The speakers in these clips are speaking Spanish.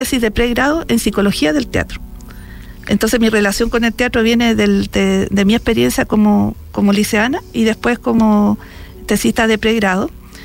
tesis de pregrado en psicología del teatro. Entonces mi relación con el teatro viene de mi experiencia como liceana y después como tesista de pregrado.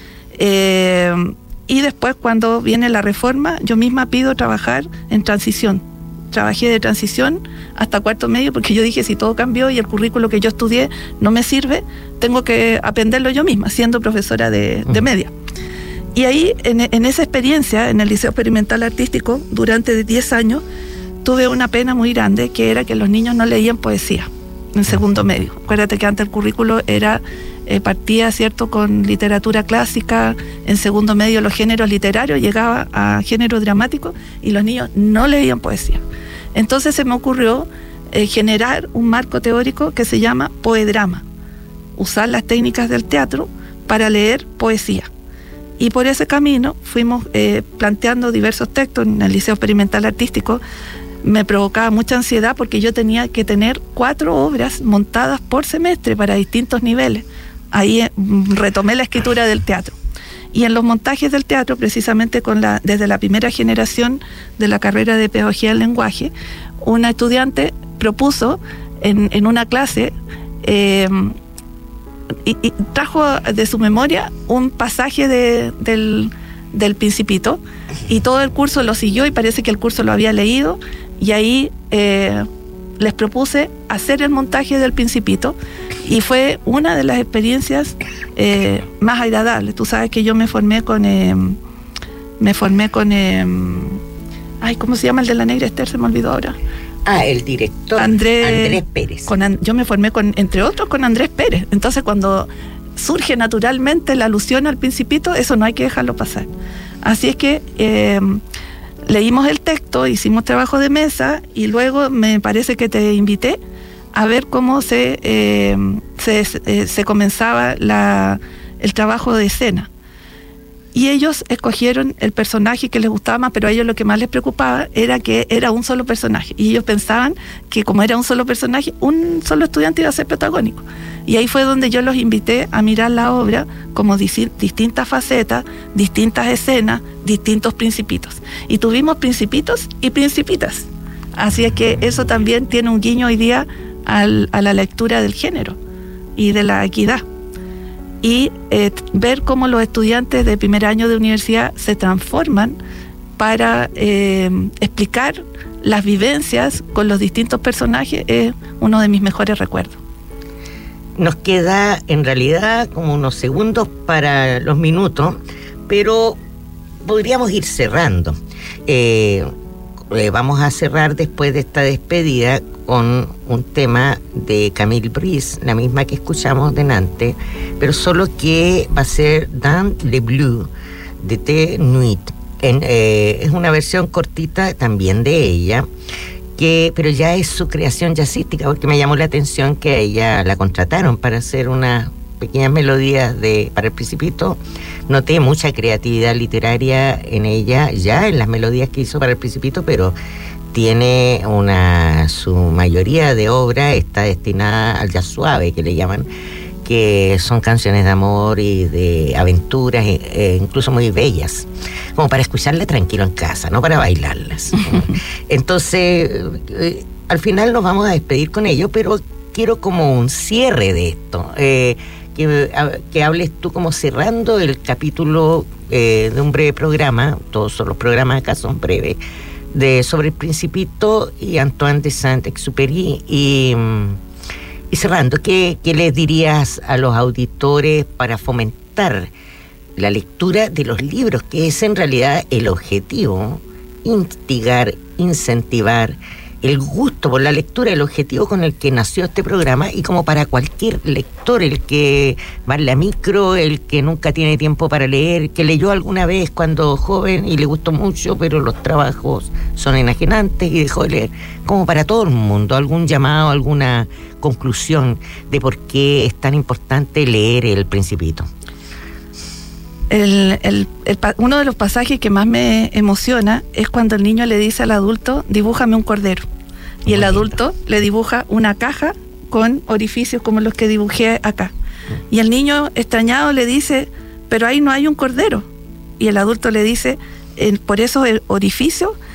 Y después, cuando viene la reforma, yo misma pido trabajar en transición. Trabajé de transición hasta cuarto medio, porque yo dije, si todo cambió y el currículo que yo estudié no me sirve, tengo que aprenderlo yo misma, siendo profesora de media. Y ahí, en esa experiencia, en el Liceo Experimental Artístico, durante 10 años, tuve una pena muy grande, que era que los niños no leían poesía en segundo medio. Acuérdate que antes el currículo partía, ¿cierto?, con literatura clásica, en segundo medio los géneros literarios, llegaba a género dramático y los niños no leían poesía. Entonces se me ocurrió generar un marco teórico que se llama poedrama, usar las técnicas del teatro para leer poesía. Y por ese camino fuimos planteando diversos textos en el Liceo Experimental Artístico. Me provocaba mucha ansiedad porque yo tenía que tener 4 obras montadas por semestre para distintos niveles. Ahí retomé la escritura del teatro. Y en los montajes del teatro, precisamente desde la primera generación de la carrera de Pedagogía del Lenguaje, una estudiante propuso en una clase y trajo de su memoria un pasaje del Principito, y todo el curso lo siguió y parece que el curso lo había leído, y ahí les propuse hacer el montaje del Principito, y fue una de las experiencias más agradables. Tú sabes que yo me formé con ¿cómo se llama el de la Negra Esther? Se me olvidó ahora. El director Andrés Pérez. Yo me formé entre otros con Andrés Pérez. Entonces, cuando surge naturalmente la alusión al Principito, eso no hay que dejarlo pasar. Así es que leímos el texto, hicimos trabajo de mesa, y luego me parece que te invité a ver cómo se comenzaba el trabajo de escena. Y ellos escogieron el personaje que les gustaba más, pero a ellos lo que más les preocupaba era que era un solo personaje. Y ellos pensaban que como era un solo personaje, un solo estudiante iba a ser protagónico. Y ahí fue donde yo los invité a mirar la obra como distintas facetas, distintas escenas, distintos principitos. Y tuvimos principitos y principitas. Así es que eso también tiene un guiño hoy día a la lectura del género y de la equidad. Y ver cómo los estudiantes de primer año de universidad se transforman para explicar las vivencias con los distintos personajes es uno de mis mejores recuerdos. Nos queda en realidad como unos segundos para los minutos, pero podríamos ir cerrando. Vamos a cerrar después de esta despedida con un tema de Camille Brice, la misma que escuchamos delante, pero solo que va a ser Dans le Bleu de T. Nuit. Es una versión cortita también de ella, pero ya es su creación jazzística, porque me llamó la atención que a ella la contrataron para hacer unas pequeñas melodías para el Principito. Noté mucha creatividad literaria en ella, ya en las melodías que hizo para el Principito, pero tiene su mayoría de obra está destinada al jazz suave, que le llaman, que son canciones de amor y de aventuras, incluso muy bellas, como para escucharlas tranquilo en casa, no para bailarlas. Entonces, al final nos vamos a despedir con ello, pero quiero como un cierre de esto, que hables tú como cerrando el capítulo de un breve programa. Todos los programas acá son breves, sobre el Principito y Antoine de Saint-Exupéry, y cerrando, ¿qué les dirías a los auditores para fomentar la lectura de los libros, que es en realidad el objetivo? Instigar, incentivar el gusto por la lectura, el objetivo con el que nació este programa, y como para cualquier lector, el que va en la micro, el que nunca tiene tiempo para leer, que leyó alguna vez cuando joven y le gustó mucho, pero los trabajos son enajenantes y dejó de leer. Como para todo el mundo, algún llamado, alguna conclusión de por qué es tan importante leer el Principito. Uno de los pasajes que más me emociona es cuando el niño le dice al adulto: dibújame un cordero, y el adulto le dibuja una caja con orificios como los que dibujé acá, y el niño extrañado le dice: pero ahí no hay un cordero, y el adulto le dice: por esos orificios